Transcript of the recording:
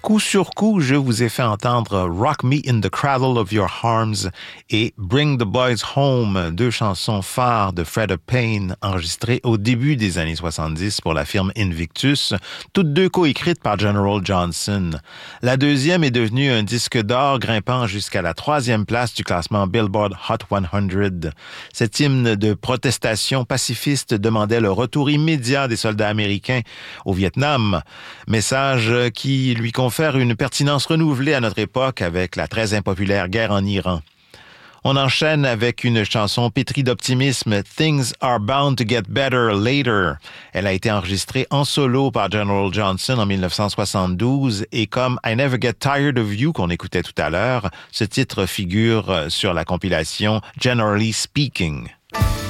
Coup sur coup, je vous ai fait entendre Rock Me in the Cradle of Your Arms et Bring the Boys Home, deux chansons phares de Fred Payne enregistrées au début des années 70 pour la firme Invictus, toutes deux coécrites par General Johnson. La deuxième est devenue un disque d'or grimpant jusqu'à la 3e place du classement Billboard Hot 100. Cet hymne de protestation pacifiste demandait le retour immédiat des soldats américains au Vietnam, message qui lui confère une pertinence renouvelée à notre époque avec la très impopulaire guerre en Iran. On enchaîne avec une chanson pétrie d'optimisme, Things Are Bound to Get Better Later. Elle a été enregistrée en solo par General Johnson en 1972 et comme I Never Get Tired of You qu'on écoutait tout à l'heure, ce titre figure sur la compilation Generally Speaking.